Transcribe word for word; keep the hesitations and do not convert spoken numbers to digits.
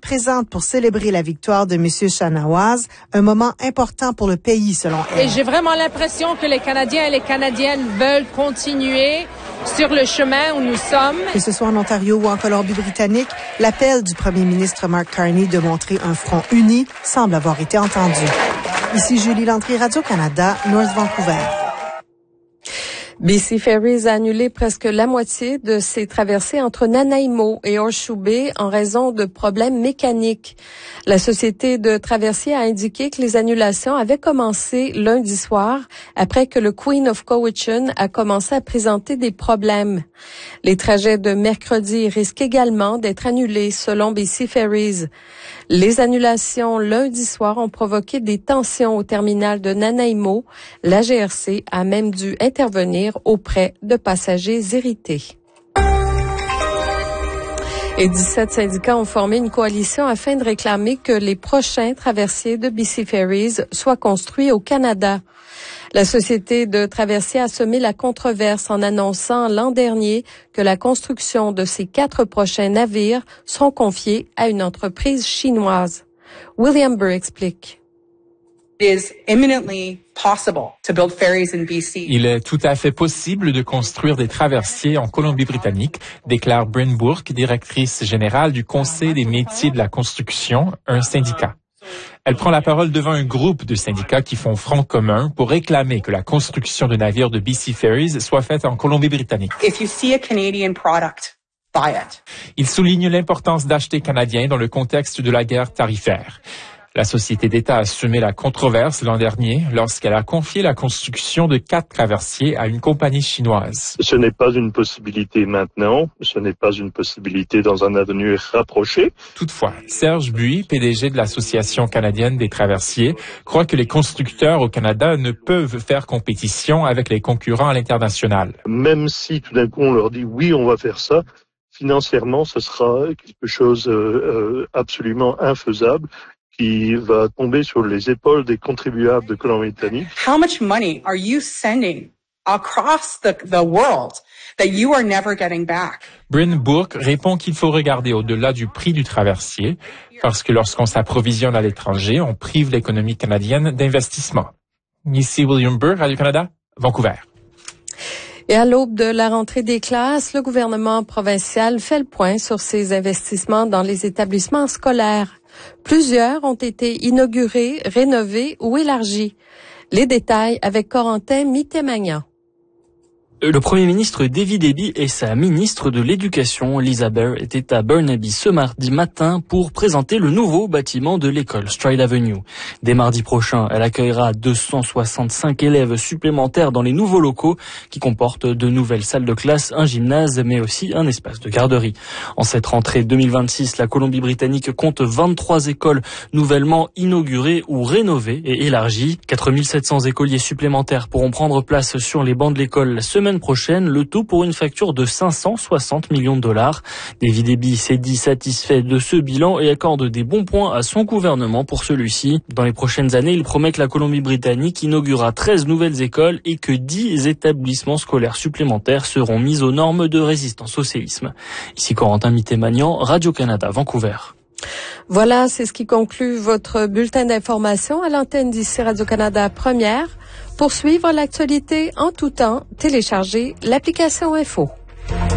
présente pour célébrer la victoire de M. Shahnawaz, un moment important pour le pays selon elle. Et j'ai vraiment l'impression que les Canadiens et les Canadiennes veulent continuer sur le chemin où nous sommes. Que ce soit en Ontario ou en Colombie-Britannique, l'appel du premier ministre Mark Carney de montrer un front uni semble avoir été entendu. Ici Julie Landry, Radio-Canada, North Vancouver. B C Ferries a annulé presque la moitié de ses traversées entre Nanaimo et Horseshoe Bay en raison de problèmes mécaniques. La société de traversiers a indiqué que les annulations avaient commencé lundi soir après que le Queen of Cowichan a commencé à présenter des problèmes. Les trajets de mercredi risquent également d'être annulés selon B C Ferries. Les annulations lundi soir ont provoqué des tensions au terminal de Nanaimo. La G R C a même dû intervenir auprès de passagers irrités. Et dix-sept syndicats ont formé une coalition afin de réclamer que les prochains traversiers de B C Ferries soient construits au Canada. La société de traversiers a semé la controverse en annonçant l'an dernier que la construction de ces quatre prochains navires seront confiés à une entreprise chinoise. William Burr explique. It is imminently possible to build ferries in B C. Il est tout à fait possible de construire des traversiers en Colombie-Britannique, déclare Bryn Burke, directrice générale du Conseil des métiers de la construction, un syndicat. Elle prend la parole devant un groupe de syndicats qui font front commun pour réclamer que la construction de navires de B C Ferries soit faite en Colombie-Britannique. If you see a Canadian product, buy it. Il souligne l'importance d'acheter canadien dans le contexte de la guerre tarifaire. La société d'État a semé la controverse l'an dernier lorsqu'elle a confié la construction de quatre traversiers à une compagnie chinoise. Ce n'est pas une possibilité maintenant, ce n'est pas une possibilité dans un avenir rapproché. Toutefois, Serge Buis, P D G de l'Association canadienne des traversiers, croit que les constructeurs au Canada ne peuvent faire compétition avec les concurrents à l'international. Même si tout d'un coup on leur dit oui, on va faire ça, financièrement ce sera quelque chose euh, absolument infaisable, qui va tomber sur les épaules des contribuables de Colombie-Britannique. How much money are you sending across the, the world that you are never getting back? Bryn Burke répond qu'il faut regarder au-delà du prix du traversier, parce que lorsqu'on s'approvisionne à l'étranger, on prive l'économie canadienne d'investissement. Ici William Burke, Radio-Canada, Vancouver. Et à l'aube de la rentrée des classes, le gouvernement provincial fait le point sur ses investissements dans les établissements scolaires. Plusieurs ont été inaugurés, rénovés ou élargis. Les détails avec Corentin Mittemagnan. Le premier ministre David Eby et sa ministre de l'Éducation, Lisa Bair, étaient à Burnaby ce mardi matin pour présenter le nouveau bâtiment de l'école Stride Avenue. Dès mardi prochain, elle accueillera deux cent soixante-cinq élèves supplémentaires dans les nouveaux locaux qui comportent de nouvelles salles de classe, un gymnase, mais aussi un espace de garderie. En cette rentrée deux mille vingt-six, la Colombie-Britannique compte vingt-trois écoles nouvellement inaugurées ou rénovées et élargies. quatre mille sept cents écoliers supplémentaires pourront prendre place sur les bancs de l'école la semaine prochaine, le tout pour une facture de cinq cent soixante millions de dollars. David Eby s'est dit satisfait de ce bilan et accorde des bons points à son gouvernement pour celui-ci. Dans les prochaines années, il promet que la Colombie-Britannique inaugurera treize nouvelles écoles et que dix établissements scolaires supplémentaires seront mis aux normes de résistance au séisme. Ici Corentin Mittemagnan, Radio-Canada, Vancouver. Voilà, c'est ce qui conclut votre bulletin d'information à l'antenne d'ici Radio-Canada Première. Pour suivre l'actualité en tout temps, téléchargez l'application Info.